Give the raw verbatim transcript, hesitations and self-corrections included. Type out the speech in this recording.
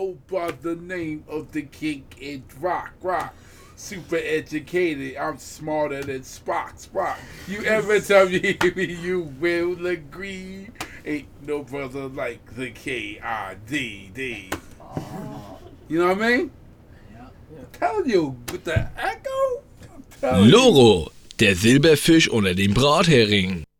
go by the name of the king in rock, rock. Super educated, I'm smarter than Spock, Spock. You ever tell me you will agree? Ain't no brother like the K I D D. You know what I mean? I'm telling you, with the echo, I'm telling you. Logo, der Silberfisch unter dem Brathering.